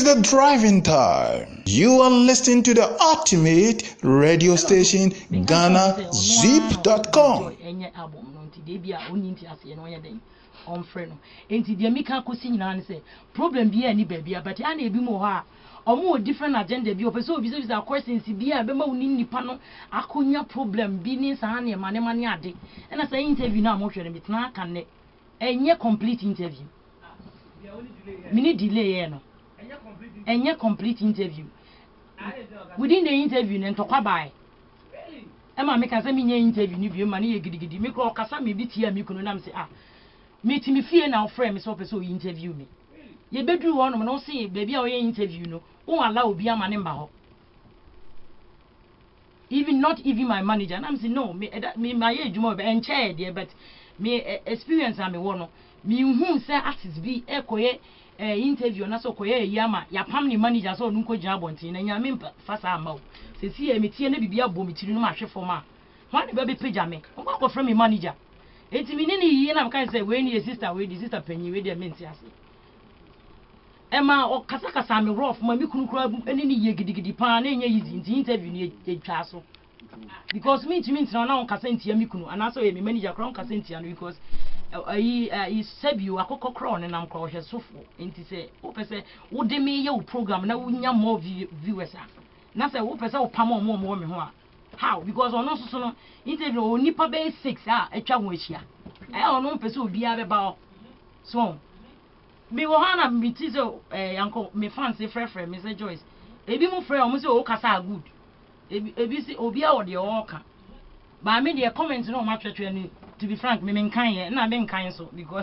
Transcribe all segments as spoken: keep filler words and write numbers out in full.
the driving time. You are listening to the ultimate radio station, Ghana Zip dot com. On friend, enti the Mika Cosin and say, problem be any baby, but I need be more or more different agenda be of so business are questions be a bema nini pano, akunya problem, business and money money ade. And as I interview now, motion a bit now can a complete interview. Mini delay, no, and yet complete interview. Within the interview, and talk about. Emma make us a mini interview, if you money, giddy, make all Casami bit here, me couldn't say, ah. Meet me fear now, friend, Miss Officer, interview me. Ye bedroom one, no say, baby, or interview, no, oh, allow be a man in Baho. Even not even my manager, and I'm saying, no, me, me, my age more, and chair, dear, but me experience, I'm a one. Me whom say, artist be a coye interview, and also coye yama, ya family manager, so no job on tin, and ya mean fast amount. Say, see, me, tea, and be a boom, to no match for ma. One baby pajama, or from me manager. It's me nini na mka say when your sister we the sister penny we dey menti ase. Emma o kasa kasa me rough ma me kunu kura nini ye gidigidi pa na enye easy nti interview ni e twa so. Because me to me ntina na on kasa ntia me kunu and also me manager kura on kasa ntia no because ayi ayi sabi you akokọ kura on nam kura hwe sofo nti say wo pese wo de me ye wo program na wo nya more viewers a. Na say wo pese wo pam o mo mo me ho a. How? Because on also no interview only pa be six ah etwa ho ahia. Eh ono pese obi a beba so me wo hana me ti so eh yanko me fans say frɛ frɛ me say Joyce ebi mu frɛ o mo say o kasa good ebi ebi say obi a wo de o ka ba me de comment no ma twetwe ni to be frank me me nkan ye na me nkan so because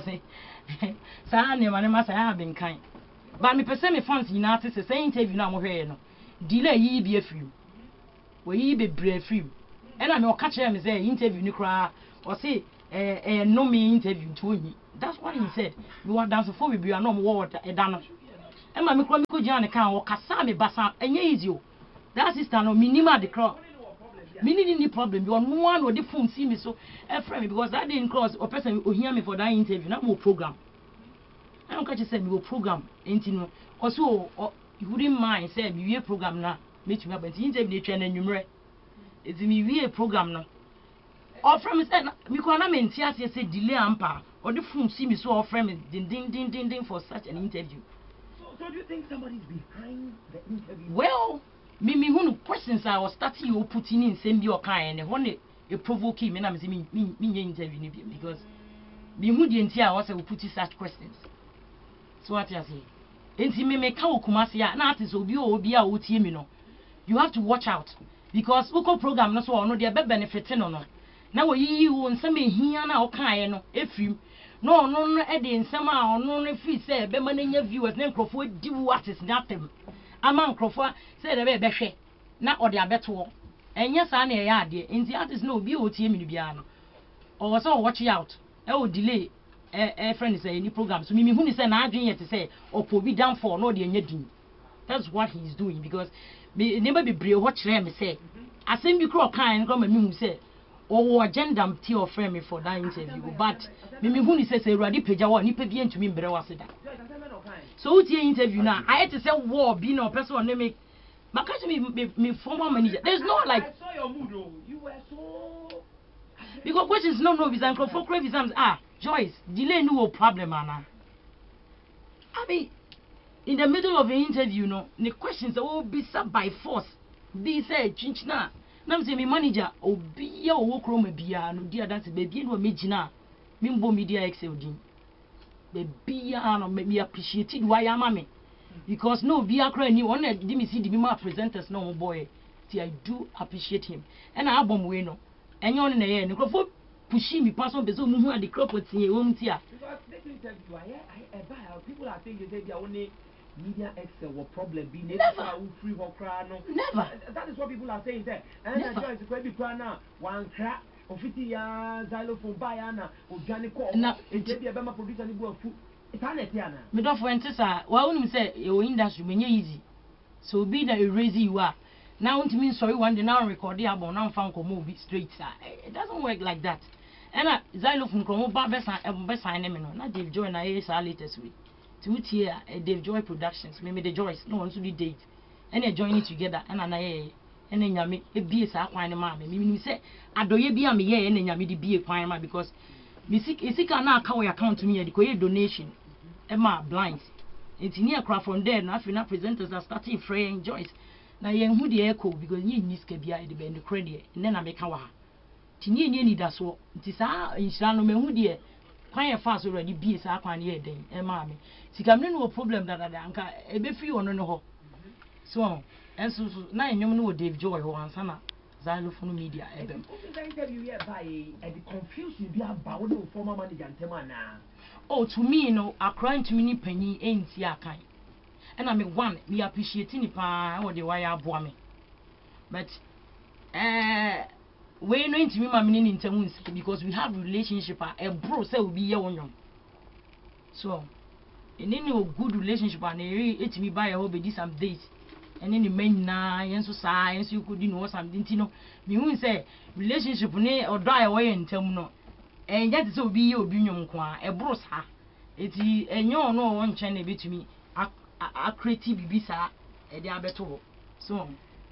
sa na ma ne ma sa ha be nkan ba me pese me fans nyina te say interview na mo hwɛ no delay yi bi afiri we be brave film and I know catch him say interview ni kra or say eh eh no me interview to him. That's what he said. We want dance for we be no more e dano e ma me kra me ko gina ne kan o kasa me basa enye easy o that sister no minima the crowd me need any problem be on one or the phone see me so e friend me because that didn't cross or person o hear me for that interview na mo program I don't catch say me go program enti no also you wouldn't mind say me program na meet me about interview train and numero it's me we program no or from said me ko na me ntia say delay ampa or the phone see me so or friend ding ding ding ding ding for such an interview. So, so do you think somebody's behind the interview? Well, me me who questions I was starting you putting in same be or kind and one a provoke me na me me me me interview because me who the ntia was put such questions. So what you say? Enti me me ka okumase ya na artist obi obi a otie me no. You have to watch out because uko program no so ono de be benefit no no na wo yi wo nsem ehia na o kan no efim no ono no e de nsem a ono no fi se be ma na nya viewers na nkrofo di wo artist na tem ama nkrofo se de be be hwe na o de abeto enya sa na e ya ade enti artist no obi otie me no bia no o so watch out e o delay e e friend say any program so me me hu ni say na adwen yet say opo bi down for no de nya din. That's what he's doing because me never be brave what me say. I send you crow kind come me say oh agenda ti or frame me for that interview but me me who say say ready page wa ni pa bi ntumi mbre wa seda. So what your interview now I had to say war be no person on me because me me, me former manager there's no like I saw your mood though. You were so because questions no no visa for crave exams ah Joyce delay no problem ana. I mean in the middle of the interview, no, the questions will be sub by force. They say, Chinchina, Nam say, me manager, or be a walk room, be a no dear dance, baby, no majina, Mimbo media excel, baby, no, make me appreciate it. Why am I? Because no, be a crying, you want to see the Bima presenters, no boy. See, I do appreciate him. And I bomb way no. And you're in the air, no, for pushing me, pass on the zoom, who are the crop with you, won't you? Because this interview, I buy people are thinking they are only. Media excel will problem be never free or cry no. Never. That is what people are saying there. And I join the credit cry now. One crack of fifty years xylophone by Anna or Johnny Cole. Now it may be a Bama producer and go food. It's an Etiana. Me don't for antisa. Why wouldn't you say your industry when you easy? So be that you raise you are. Now to mean sorry one day now record the album now found come move it straight. It doesn't work like that. And I xylophone come over best and best sign them no. Not Dave Joy and I is our latest week. to it here uh, Dave Joy Productions me me the Joyce no one to be date and they join it together and na ye and then nyame e bie sa kwan ma me me say adoye bia me ye and nyame di bie kwan ma because me sik isika na aka we account me e ko ye donation e ma blind it near craft from there na fi na presenters are starting free Joyce na ye hu de echo because ye niska bia e de be no credit and then na me ka wa tinye ni ni da so nti sa inhira no me hu de kwan ye fast already bie sa kwan ye den e ma me sika me no problem da da anka e be free ono no ho so enso so na enyom no Dave Joy ho ansa na Xylophone Media ebem the interview here by and the confusion be about the former manager ntema na oh to me no akran to me ni panyi enti akan and I me one me appreciate ni pa o de why aboa me but eh we no ntimi ma me ni ntemu nsi because we have relationship a bro say we be ye wonyon so in any good relationship and it me buy a hobby this some days and then the men na yen so science you could know something tino me hu say relationship ne odo a we ntemu no en yet so be ye obi nwom ko a e bro sa eti enyo no won chen na betumi a creative bibisa e de abeto so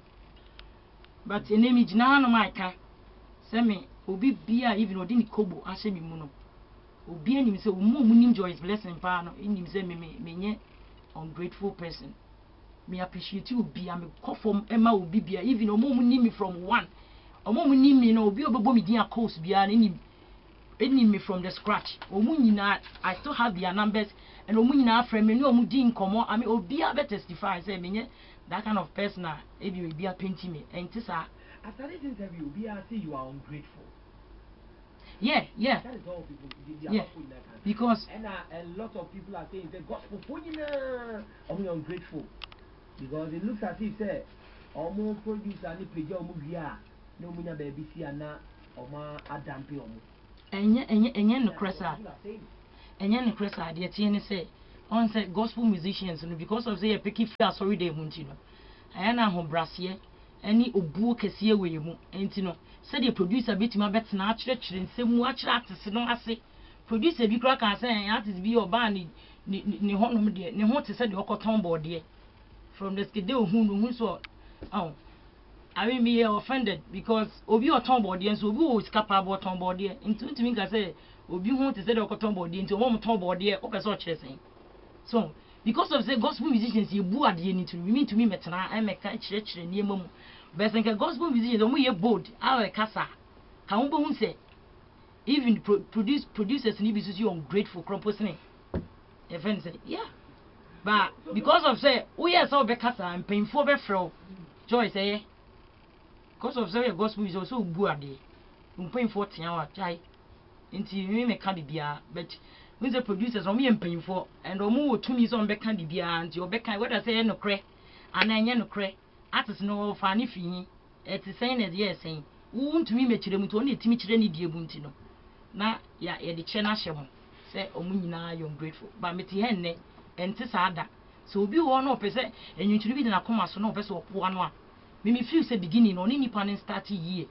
but enemi jina no maika say me obi bia even odi ni kobo ahye mi mu no obi anim say omo munim Joyce blessing pa no enim say me me menye ungrateful person me appreciate you be am conform ema obi bia even omo munim me from one omo munim me no obi obebo me din course bia enim enim me from the scratch omo nyina I still have their numbers and omo nyina frame me no omo din komo I mean obi a be testify say menye that kind of person na ebi obi a painting me entisa after this interview be I say you are ungrateful. Yeah, yeah. That is all people they, they yeah. in that country. Because and uh, a lot of people are saying the gospel for you are ungrateful because it looks as if say almost producer any page or movie no muna baby see na oma adampe omo enye enye enye no cresa enye no cresa de tie ne say on say gospel musicians no because of say e pick free sorry dey hunti no aya na ho brase ani obuo kese we mu enti no say the producer betima betena akyerɛkyerɛ nsɛm akyerɛ artist no ase producer bi kura kan say artist bi oba ni ni honom de ne ho te say de okoton board de from the skide ohun ohun so oh I mean me offended because obi oton board de so obi o capable oton board de enti ntimi ka say obi ho te say de okoton board de enti o mo ton board de o pese o kyerɛ sen so because of say gospel musicians ye bu ade ni to me to me metena I make kyerɛkyerɛ ni emamu but think gospel musicians omo ye bold awe kasa ka wo bo hu say even pro, produce producers ni bi so you ungrateful composing e friend say yeah but because of say we yes all be kasa and painful be fro Joy say because of say gospel is also bu ade um painful tia wa chai nti me me ka bibia but when the producers omo ye painful and omo wo tumi so on be ka bibia nti obeka whether say no kre ana enye no kre artist no fani fi it is saying that yes saying won't me me chire mu to na etimi chire ni die bunti no na ya ye de che na hye ho say omu nyina you grateful but me ti henne enti saada so obi wo no pese enwuntiri bi na koma so no pese opoa no a me me feel say beginning no ni nipa ne start year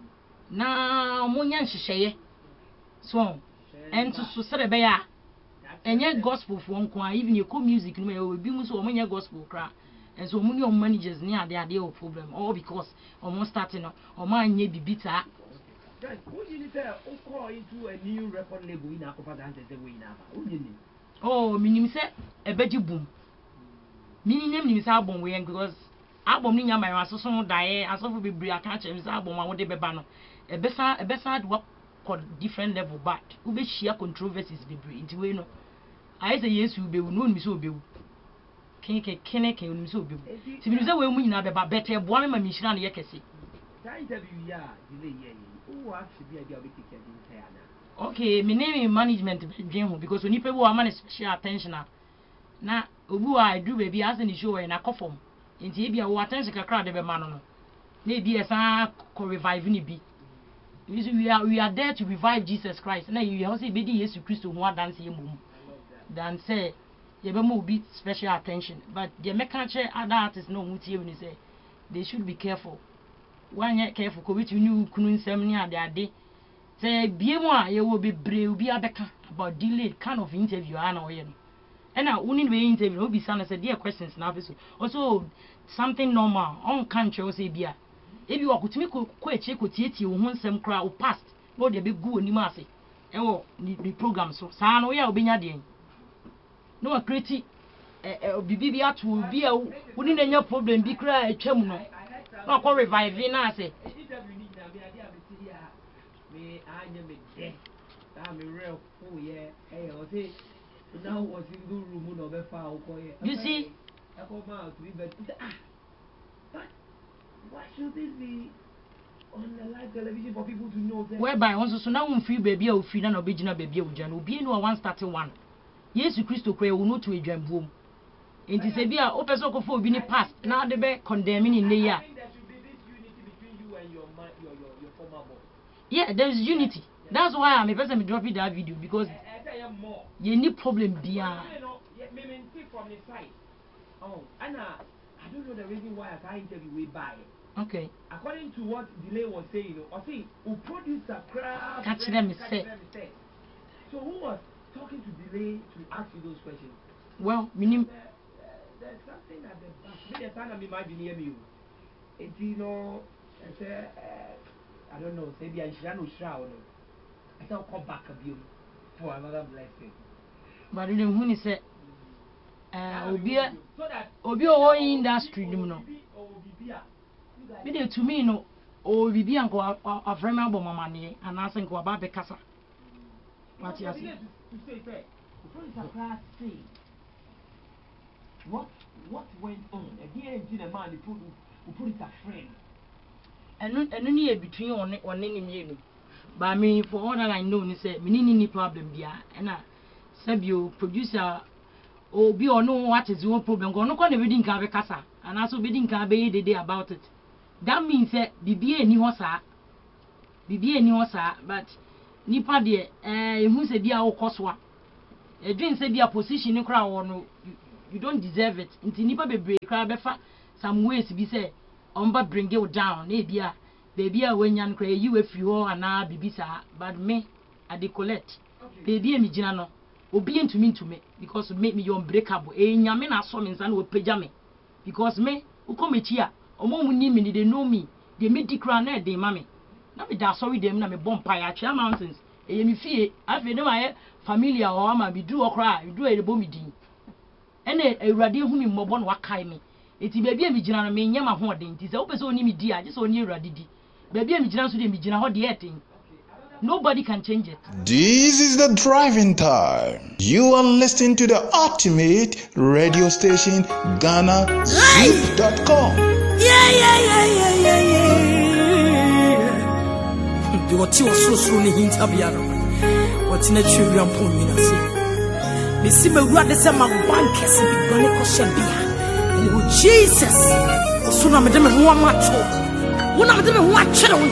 na omunya nhyehyeye so enti so sere be ya enye gospel fo nko a even e ko music no me obi mu so omunya gospel kra. And so many of managers near their day of problem, all because almost starting or man ye be bitter. Guys, who you need to call into a new record label in Akopata and the way now? Who you need? Oh, meaning say a beji boom. Meaning name is album way because album in my so die as of be bria catch his album one day bebano. A better a better work called different level, but who be sheer controversies be into way no. I say yes, you be no me so be. Keke kene ke unu so bi ti bi say we mu nyina be ba better boa me ma mi hira na ye kese that interview ya delay ye who actually be a bit ticket in say na okay me name management dwen ho because oni pe bo am special attention na obu a do be bi as ni show na kofom enti e bia wo attention kakra de be ma no no na e bi esa ko revive ni bi we are we are there to revive Jesus Christ na you also be di Jesus Christ ho dance ye mum dan say you be be special attention but the mechanical other artists no mutie when say they should be careful one ye careful ko bitu ni kunu nsem ni ade ade say biemu a ye wo be brave bi abeka about delayed kind of interview ana oye no And now we need to interview. We be saying say dear questions now. Also something normal. On country we say bia. If you are kutimi ko ko eche ko tieti wo ho nsem kra o past. No dey be go ni ma ase. E wo the program so. Sa no ya obenya de. No a create eh bibi bi atu bi a wo ni na problem bi kra atwam no. No ko revive na ase. Me anya me de. Ta me real fool yeah. Eh o say now was in the room no be fa o ko you see I come out to be but ah but why should this be on the live television for people to know that whereby once so now we free baby o free na no be gina baby o gina obi no one starting one Jesus Christo kra wo no to edwambuom enti se bia o person ko fo obi ni past na de be condemning in the year. There should be this unity between you and your man, your, your your former boss. Yeah, there is unity. That's why I'm a person dropping that video because more. You need problem bia. You know, me me take from the side. Oh, Anna, I don't know the reason why I can't interview way by. Okay. According to what Delay was saying, you know, I think who produced a crowd. Catch them say. So who was talking to Delay to ask you those questions? Well, meaning uh, uh, there's something at the back. Me the time I'm imagining you. It's you know, I say, uh, I don't know, maybe I should know shroud. I say I'll come back a bit for another blessing. But the who is say, uh, obi obi o industry dum no. Me dey to me no, o bibi anko afrema abo mama ne, ana se nko aba be kasa. What you say? What what went on? Again, the man who put who put it a friend. And and ni between on on any me. But me for all that I know, ni say me ni ni problem bia. And I sabio producer obi or know what is your problem. Go no kwa ne be din ka be kasa. And also be din ka be dey about it. That means say bibie ni ho sa. Bibie ni ho sa, but nipa de eh ehu se bia wo koswa. E dream se bia position ni kra wo no you don't deserve it. Nti nipa bebre kra be fa some ways bi say omba bring you down. E bia baby a wenyan kra you afri ho ana bibisa, but me I dey collect. Baby e mi gina no obi entumi ntumi because make me unbreakable. E nyame na so me nsa na wo pagya me because me ukomechi a omo mu ni me they know me. They me dikra na e dey ma me. Na me da sorry dem na me bompa ya twa mountains. E mi fie afi dem aye familiar o ma bi du okra bi du e bo mi din. Ene awurade hu mi mmobo na wakai me. Eti baby e mi gina no me nyam ahoden ti se wo pese oni mi di a je se oni awurade di. Baby e mi gina so de mi gina ho de etin. Nobody can change it. This is the driving time. You are listening to the ultimate radio station, Ghana Zip dot com. Yeah, yeah, yeah, yeah, yeah, yeah. What you are so soon in Tabiano. What's in a tree and pony? Miss Simba rather say my bankers and big money caution beer. And Jesus, soon I'm a demon who am not. One of them watching.